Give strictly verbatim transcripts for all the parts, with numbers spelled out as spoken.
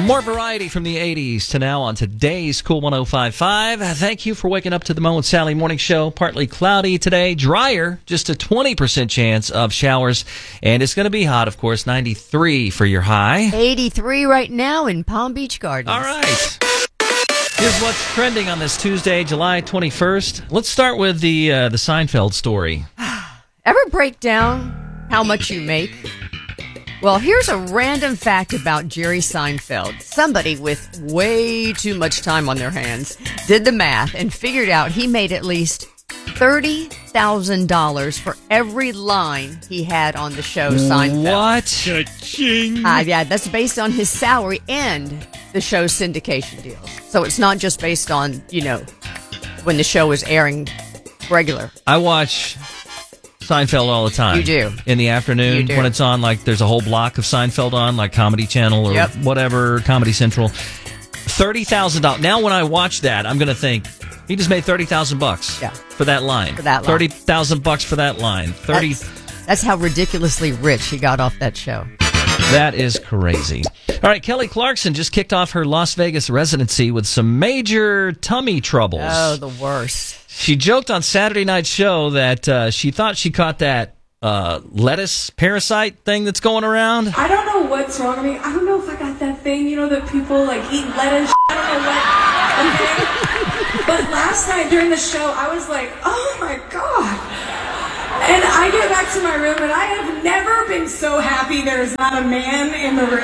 More variety from the eighties to now on today's Cool one oh five point five. Thank you for waking up to the Mo and Sally Morning Show. Partly cloudy today, drier, just a twenty percent chance of showers. And it's going to be hot, of course, ninety-three for your high. eighty-three right now in Palm Beach Gardens. All right. Here's what's trending on this Tuesday, July twenty-first. Let's start with the uh, the Seinfeld story. Ever break down how much you make? Well, here's a random fact about Jerry Seinfeld. Somebody with way too much time on their hands did the math and figured out he made at least thirty thousand dollars for every line he had on the show Seinfeld. What? Cha-ching. Uh, yeah, that's based on his salary and the show's syndication deals. So it's not just based on, you know, when the show is airing regular. I watch Seinfeld all the time. You do. In the afternoon You do. when it's on, like there's a whole block of Seinfeld on, like Comedy Channel or Yep. whatever, Comedy Central. thirty thousand dollars. Now when I watch that, I'm going to think, he just made thirty thousand bucks Yeah. for that line. For that line. thirty thousand bucks for that line. thirty That's, that's how ridiculously rich he got off that show. That is crazy. All right, Kelly Clarkson just kicked off her Las Vegas residency with some major tummy troubles. Oh, the worst. She joked on Saturday Night Show that uh, she thought she caught that uh, lettuce parasite thing that's going around. I don't know what's wrong with me. I don't know if I got that thing, you know, that people like eat lettuce. I don't know what. Okay. But last night during the show, I was like, oh my God. And I get back to my room and I have never been so happy there's not a man in the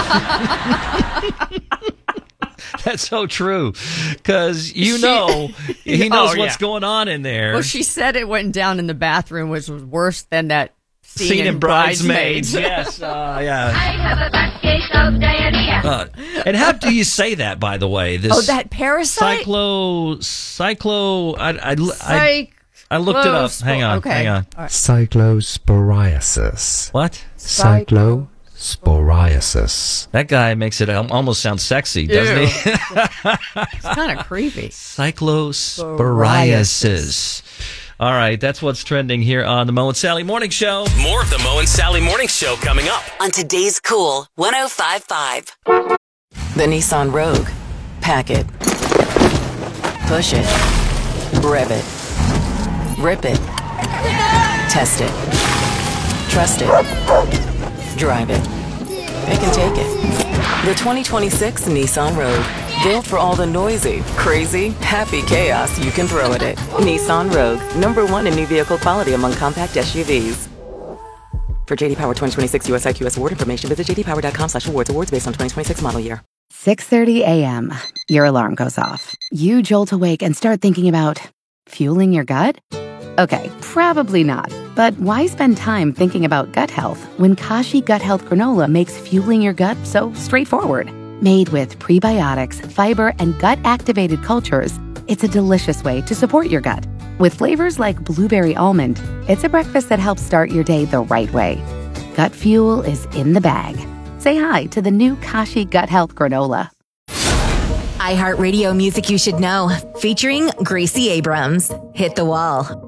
room. That's so true, because you know he knows Oh, what's yeah. going on in there. Well, she said it went down in the bathroom, which was worse than that scene, Scene in Bridesmaids. Bridesmaids. Yes, uh, yeah. I have a bad case of diarrhea. Uh, and how do you say that, by the way? This Oh, that parasite? cyclo, cyclo. I, I, I, Psych- I looked it up. Close- Hang on, okay. hang on. All right. Cyclosporiasis. What? Cyclosporiasis. That guy makes it al- almost sound sexy, doesn't Ew. he? It's kind of creepy. Cyclosporiasis. All right, that's what's trending here on the Mo and Sally Morning Show. More of the Mo and Sally Morning Show coming up. On today's Cool one oh five point five. The Nissan Rogue. Pack it. Push it. Rev it. Rip it. Test it. Trust it. Drive it. Pick and take it. The twenty twenty-six Nissan Rogue. Built for all the noisy, crazy, happy chaos you can throw at it. Nissan Rogue. Number one in new vehicle quality among compact S U Vs. For J D Power twenty twenty-six U S I Q S award information, visit j d power dot com slash awards. Awards based on twenty twenty-six model year. six thirty a.m. Your alarm goes off. You jolt awake and start thinking about fueling your gut? Okay, probably not. But why spend time thinking about gut health when Kashi Gut Health Granola makes fueling your gut so straightforward? Made with prebiotics, fiber, and gut-activated cultures, it's a delicious way to support your gut. With flavors like blueberry almond, it's a breakfast that helps start your day the right way. Gut fuel is in the bag. Say hi to the new Kashi Gut Health Granola. iHeartRadio Music You Should Know, featuring Gracie Abrams. Hit the Wall,